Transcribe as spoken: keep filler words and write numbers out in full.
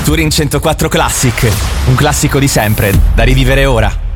Touring centoquattro Classic, un classico di sempre, da rivivere ora.